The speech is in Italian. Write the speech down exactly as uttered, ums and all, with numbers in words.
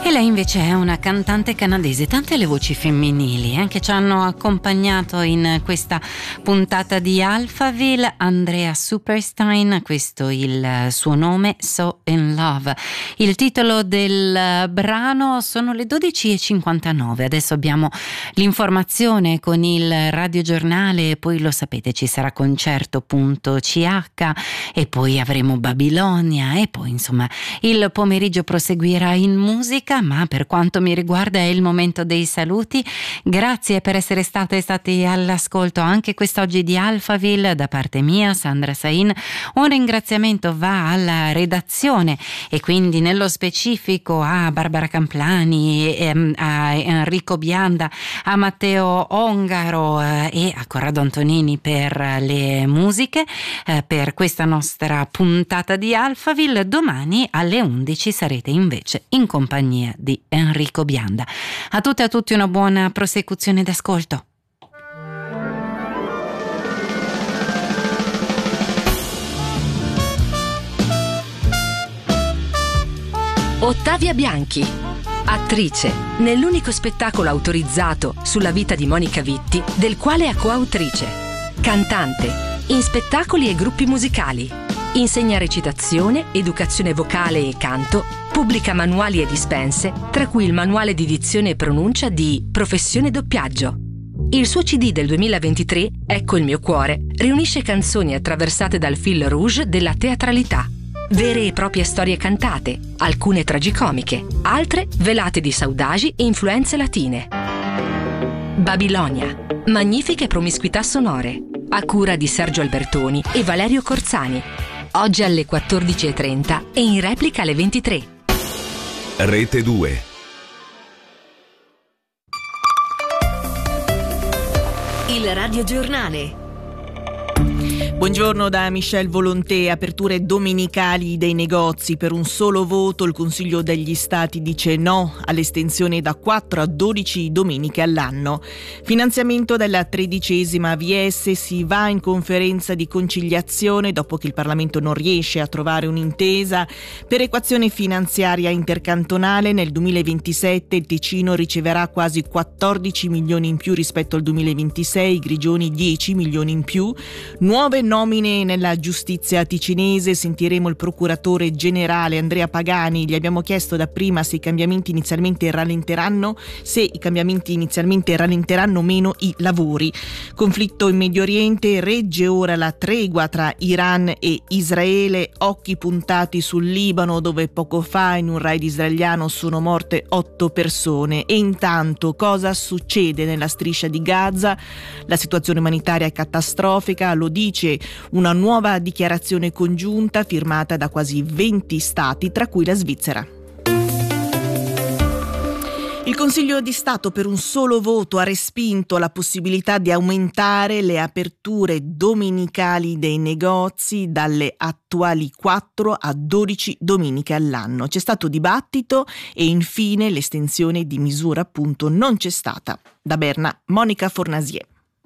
E lei invece è una cantante canadese, tante le voci femminili eh, che ci hanno accompagnato in questa puntata di Alphaville. Andrea Superstein, questo il suo nome, So in Love. Il titolo del brano. Sono le dodici e cinquantanove, adesso abbiamo l'informazione con il radiogiornale, poi lo sapete ci sarà concerto punto c h e poi avremo Babilonia e poi insomma il pomeriggio proseguirà in musica, ma per quanto mi riguarda è il momento dei saluti. Grazie per essere state e stati all'ascolto anche quest'oggi di Alphaville da parte mia, Sandra Sain. Un ringraziamento va alla redazione e quindi nello specifico a Barbara Camplani, a Enrico Bianda, a Matteo Ongaro eh, e a Corrado Antonini per le musiche eh, per questa nostra puntata di Alphaville. Domani alle undici sarete invece in compagnia di Enrico Bianda. A tutte e a tutti una buona prosecuzione d'ascolto. Ottavia Bianchi, attrice nell'unico spettacolo autorizzato sulla vita di Monica Vitti, del quale è coautrice. Cantante in spettacoli e gruppi musicali. Insegna recitazione, educazione vocale e canto. Pubblica manuali e dispense, tra cui il manuale di dizione e pronuncia di Professione doppiaggio. Il suo C D del duemilaventitré, Ecco il mio cuore, riunisce canzoni attraversate dal fil rouge della teatralità. Vere e proprie storie cantate, alcune tragicomiche, altre velate di saudagi e influenze latine. Babilonia, magnifiche promiscuità sonore, a cura di Sergio Albertoni e Valerio Corzani. Oggi alle quattordici e trenta e in replica alle ventitré. Rete due. Il radiogiornale. Buongiorno da Michel Volonté. Aperture domenicali dei negozi. Per un solo voto il Consiglio degli Stati dice no all'estensione da quattro a dodici domeniche all'anno. Finanziamento della tredicesima A V S. Si va in conferenza di conciliazione dopo che il Parlamento non riesce a trovare un'intesa. Per equazione finanziaria intercantonale nel duemilaventisette il Ticino riceverà quasi quattordici milioni in più rispetto al duemilaventisei, Grigioni dieci milioni in più. Nuove nomine nella giustizia ticinese. Sentiremo il procuratore generale Andrea Pagani. Gli abbiamo chiesto dapprima se i cambiamenti inizialmente rallenteranno, se i cambiamenti inizialmente rallenteranno meno i lavori. Conflitto in Medio Oriente, regge ora la tregua tra Iran e Israele, occhi puntati sul Libano dove poco fa in un raid israeliano sono morte otto persone. E intanto cosa succede nella striscia di Gaza? La situazione umanitaria è catastrofica, lo dice una nuova dichiarazione congiunta firmata da quasi venti stati, tra cui la Svizzera. Il Consiglio di Stato per un solo voto ha respinto la possibilità di aumentare le aperture domenicali dei negozi dalle attuali quattro a dodici domeniche all'anno. C'è stato dibattito e infine l'estensione di misura appunto non c'è stata. Da Berna, Monica Fornasier.